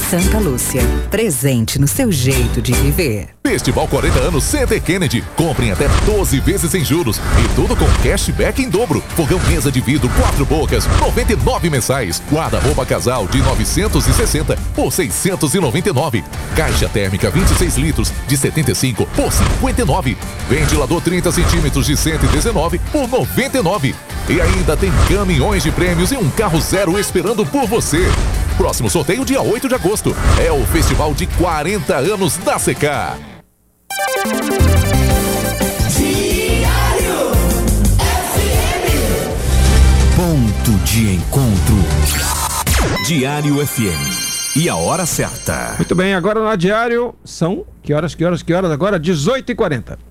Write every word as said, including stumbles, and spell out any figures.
Santa Lúcia, presente no seu jeito de viver. Festival quarenta anos C T Kennedy. Comprem até doze vezes sem juros e tudo com cashback em dobro. Fogão mesa de vidro quatro bocas, noventa e nove mensais. Guarda-roupa casal de novecentos e sessenta por seiscentos e noventa e nove. Caixa térmica vinte e seis litros de setenta e cinco por cinquenta e nove. Ventilador trinta centímetros de cento e dezenove por noventa e nove. E ainda tem caminhões de prêmios e um carro zero esperando por você. Próximo sorteio dia oito de agosto. É o festival de quarenta anos da C K. Diário F M. Ponto de encontro. Diário F M. E a hora certa. Muito bem, agora no Diário são... Que horas, que horas, que horas agora? dezoito e quarenta.